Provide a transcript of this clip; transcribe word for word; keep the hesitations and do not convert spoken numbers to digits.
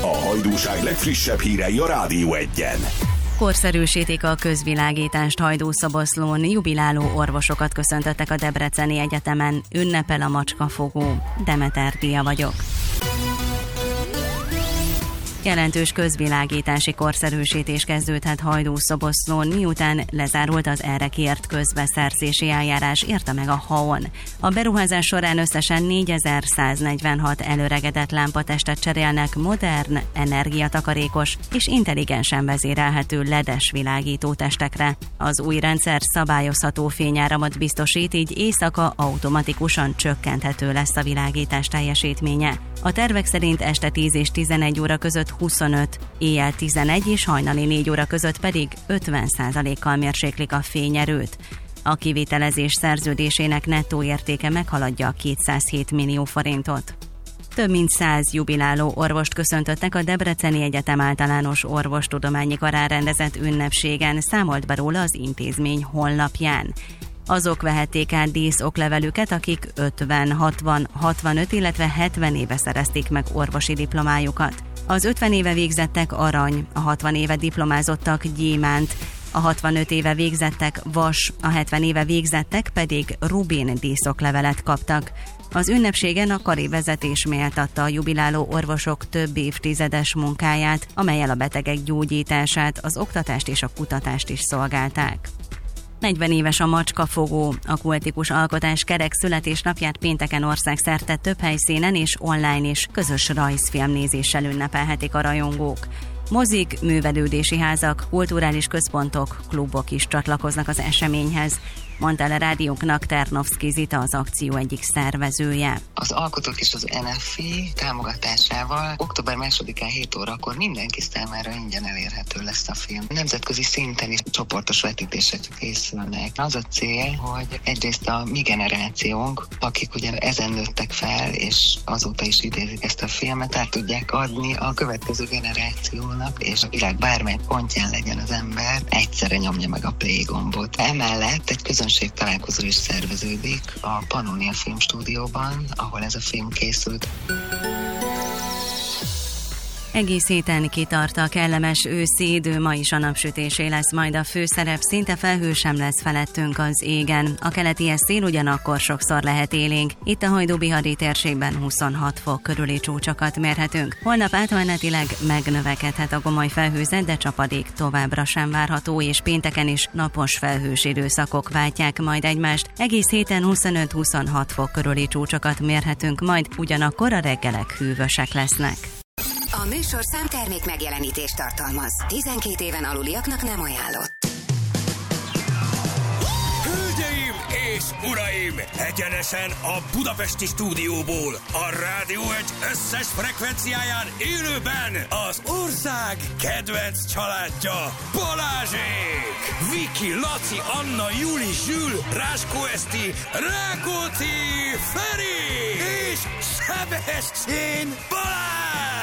A hajdúság legfrissebb hírei a Rádió Egyen. Korszerűsítik a közvilágítást Hajdúszoboszlón, jubiláló orvosokat köszöntöttek a Debreceni Egyetemen, ünnepel a macskafogó. Demeter Dia vagyok. Jelentős közvilágítási korszerűsítés kezdődhet Hajdúszoboszlón, miután lezárult az erre kért közbeszerzési eljárás, írta meg a há o en. A beruházás során összesen négyezer-száznegyvenhat előregedett lámpatestet cserélnek modern, energiatakarékos és intelligensen vezérelhető ledes világítótestekre. Az új rendszer szabályozható fényáramot biztosít, így éjszaka automatikusan csökkenthető lesz a világítás teljesítménye. A tervek szerint este tíz és tizenegy óra között huszonöt, éjjel tizenegy és hajnali négy óra között pedig ötven százalékkal mérséklik a fényerőt. A kivitelezés szerződésének nettó értéke meghaladja a kétszázhét millió forintot. Több mint száz jubiláló orvost köszöntöttek a Debreceni Egyetem Általános Orvostudományi Karán rendezett ünnepségen, számolt be róla az intézmény honlapján. Azok vehették át díszoklevelüket, akik ötven, hatvan, hatvanöt, illetve hetven éve szerezték meg orvosi diplomájukat. Az ötven éve végzettek arany, a hatvan éve diplomázottak gyémánt, a hatvanöt éve végzettek vas, a hetven éve végzettek pedig rubin díszoklevelet kaptak. Az ünnepségen a kari vezetés méltatta a jubiláló orvosok több évtizedes munkáját, amellyel a betegek gyógyítását, az oktatást és a kutatást is szolgálták. negyven éves a macskafogó. A kultikus alkotás kerek születésnapját pénteken országszerte több helyszínen és online is közös rajzfilmnézéssel ünnepelhetik a rajongók. Mozik, művelődési házak, kulturális központok, klubok is csatlakoznak az eseményhez, mondta el a rádiónknak Ternovszky Zita, az akció egyik szervezője. Az alkotók és az en ef i támogatásával október másodikán hét órakor mindenki számára ingyen elérhető lesz a film. Nemzetközi szinten is csoportos vetítések készülnek. Az a cél, hogy egyrészt a mi generációnk, akik ugye ezen nőttek fel, és azóta is idézik ezt a filmet, át tudják adni a következő generációnak, és a világ bármely pontján legyen az ember, egyszerre nyomja meg a play gombot. Emellett egy közönség találkozó is szerveződik a Pannonia Filmstúdióban, ahol ez a film készült. Egész héten kitart a kellemes őszi idő, ma is a napsütésé lesz majd a főszerep, szinte felhő sem lesz felettünk az égen. A keleti szél ugyanakkor sokszor lehet élénk. Itt a Hajdú-Bihari térségben huszonhat fok körüli csúcsokat mérhetünk. Holnap átmenetileg megnövekedhet a gomoly felhőzet, de csapadék továbbra sem várható, és pénteken is napos felhős időszakok váltják majd egymást. Egész héten huszonöt-huszonhat fok körüli csúcsokat mérhetünk, majd ugyanakkor a reggelek hűvösek lesznek. A műsorszám termék megjelenítést tartalmaz. tizenkét éven aluliaknak nem ajánlott. Hölgyeim és uraim! Egyenesen a budapesti stúdióból, a Rádió egy összes frekvenciáján élőben az ország kedvenc családja, Balázsék! Viki, Laci, Anna, Juli, Zsül, Ráskó Eszti, Rákóczi, Feri és Sebestyén Balázs!